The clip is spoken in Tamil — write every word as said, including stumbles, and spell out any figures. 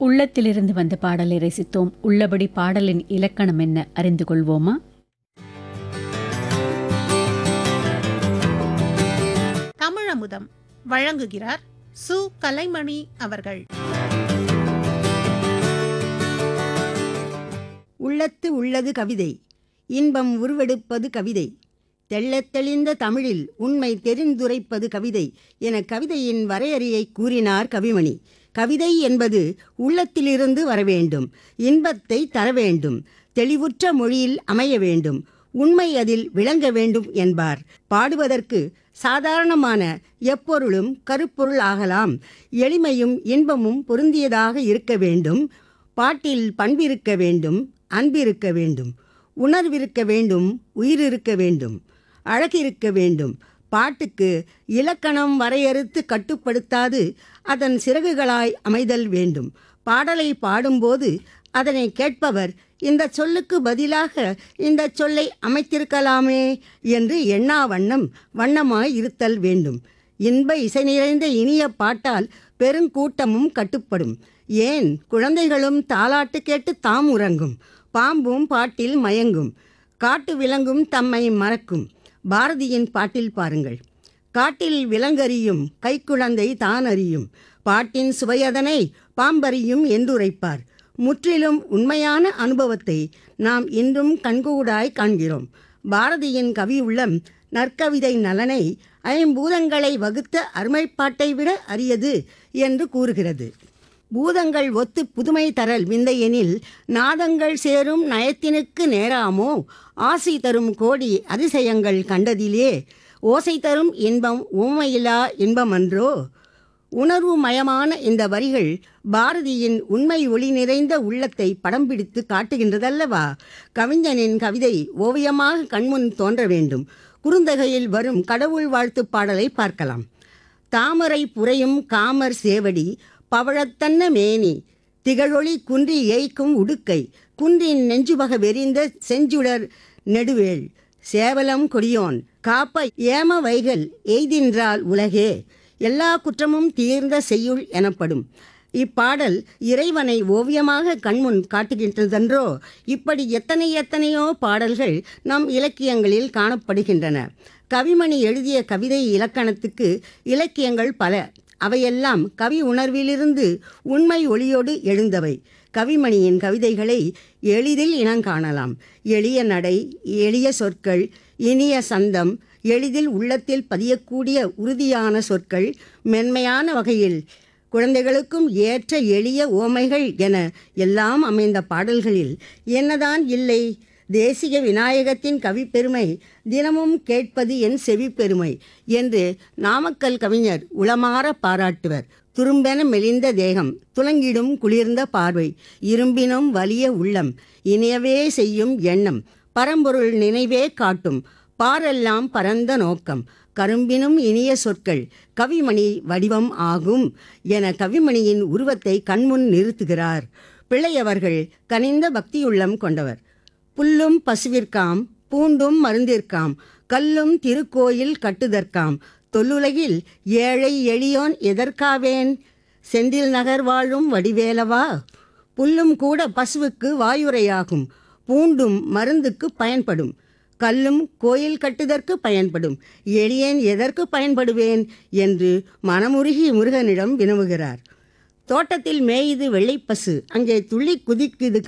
உள்ளத்திலிருந்து வந்த பாடலை ரசித்தோம். உள்ளபடி பாடலின் இலக்கணம் என்ன அறிந்து கொள்வோமா? தமிழமுதம் வழங்குகிறார் சு கலைமணி அவர்கள். உள்ளத்து உள்ளது கவிதை, இன்பம் உருவெடுப்பது கவிதை, தெள்ளத் தெளிந்த தமிழில் உண்மை தெரிந்துரைப்பது கவிதை என கவிதையின் வரையறையை கூறினார் கவிமணி. கவிதை என்பது உள்ளத்திலிருந்து வரவேண்டும், இன்பத்தை தர வேண்டும், தெளிவுற்ற மொழியில் அமைய வேண்டும், உண்மை அதில் விளங்க வேண்டும் என்பார். பாடுவதற்கு சாதாரணமான எப்பொருளும் கருப்பொருள் ஆகலாம். எளிமையும் இன்பமும் பொருந்தியதாக இருக்க வேண்டும். பாட்டில் பண்பிருக்க வேண்டும், அன்பிருக்க வேண்டும், உணர்விருக்க வேண்டும், உயிரிருக்க வேண்டும், அழகிருக்க வேண்டும். பாட்டுக்கு இலக்கணம் வரையறுத்து கட்டுப்படுத்தாது அதன் சிறகுகளாய் அமைதல் வேண்டும். பாடலை பாடும்போது அதனை கேட்பவர் இந்த சொல்லுக்கு பதிலாக இந்த சொல்லை அமைத்திருக்கலாமே என்று எண்ணா வண்ணம் வண்ணமாய் இருத்தல் வேண்டும். இன்ப இசை நிறைந்த இனிய பாட்டால் பெருங்கூட்டமும் கட்டுப்படும். ஏன் குழந்தைகளும் தாலாட்டு கேட்டு தாம் உறங்கும். பாம்பும் பாட்டில் மயங்கும், காட்டு விலங்கும் தம்மை மறக்கும். பாரதியின் பாட்டில் பாருங்கள். காட்டில் விலங்கறியும், கைக்குழந்தை தான் அறியும், பாட்டின் சுவையதனை பாம்பறியும் என்றுரைப்பார். முற்றிலும் உண்மையான அனுபவத்தை நாம் இன்றும் கண்கூடாய் காண்கிறோம். பாரதியின் கவி உள்ளம் நற்கவிதை நலனை ஐம்பூதங்களை வகுத்த அருமைப்பாட்டை விட அரியது என்று கூறுகிறது. பூதங்கள் ஒத்து புதுமை தரல் விந்தையெனில் நாதங்கள் சேரும் நயத்தினுக்கு நேராமோ, ஆசை தரும் கோடி அதிசயங்கள் கண்டதிலே ஓசை தரும் இன்பம் ஊமையிலா இன்பமன்றோ. உணர்வு மயமான இந்த வரிகள் பாரதியின் உண்மை ஒளி நிறைந்த உள்ளத்தை படம் பிடித்து காட்டுகின்றதல்லவா? கவிஞனின் கவிதை ஓவியமாக கண்முன் தோன்ற வேண்டும். குறுந்தகையில் வரும் கடவுள் வாழ்த்து பாடலை பார்க்கலாம். தாமரை புரையும் காமர் சேவடி, பவழத்தன்ன மேனி, திகழொளி குன்றி ஏய்க்கும் உடுக்கை, குன்றின் நெஞ்சுபக வெறிந்த செஞ்சுடர் நெடுவேள், சேவலம் கொடியோன் காப்ப ஏம வைகள் எய்தின்றால் உலகே, எல்லா குற்றமும் தீர்ந்த செய்யுள் எனப்படும். இப்பாடல் இறைவனை ஓவியமாக கண்முன் காட்டுகின்றதென்றோ. இப்படி எத்தனை எத்தனையோ பாடல்கள் நம் இலக்கியங்களில் காணப்படுகின்றன. கவிமணி எழுதிய கவிதை இலக்கணத்துக்கு இலக்கியங்கள் பல. அவையெல்லாம் கவி உணர்விலிருந்து உண்மை ஒளியோடு எழுந்தவை. கவிமணியின் கவிதைகளை எளிதில் இனங்காணலாம். எளிய நடை, எளிய சொற்கள், இனிய சந்தம், எளிதில் உள்ளத்தில் பதியக்கூடிய உறுதியான சொற்கள், மென்மையான வகையில் குழந்தைகளுக்கும் ஏற்ற எளிய ஓமைகள் என எல்லாம் அமைந்த பாடல்களில் என்னதான் இல்லை? தேசிக விநாயகத்தின் கவிப்பெருமை தினமும் கேட்பது என் செவிப்பெருமை என்று நாமக்கல் கவிஞர் உளமாற பாராட்டுவர். துரும்பென மெலிந்த தேகம், துலங்கிடும் குளிர்ந்த பார்வை, இரும்பினும் வலிய உள்ளம், இனியவே செய்யும் எண்ணம், பரம்பொருள் நினைவே காட்டும், பாரெல்லாம் பரந்த நோக்கம், கரும்பினும் இனிய சொற்கள், கவிமணி வடிவம் ஆகும் என கவிமணியின் உருவத்தை கண்முன் நிறுத்துகிறார். பிள்ளையவர்கள் கனிந்த பக்தியுள்ளம் கொண்டவர். புல்லும் பசுவிற்காம், பூண்டும் மருந்திற்காம், கல்லும் திருக்கோயில் கட்டுதற்காம், தொல்லுலகில் ஏழை எளியோன் எதற்காவேன், செந்தில் நகர் வாழும் வடிவேலவா. புல்லும் கூட பசுவுக்கு வாயுரையாகும், பூண்டும் மருந்துக்கு பயன்படும், கல்லும் கோயில் கட்டுதற்கு பயன்படும், எளியேன் எதற்கு பயன்படுவேன் என்று மனமுருகி முருகனிடம் வினவுகிறார். தோட்டத்தில் மேயுது வெள்ளைப்பசு, அங்கே துள்ளி குதிக்குது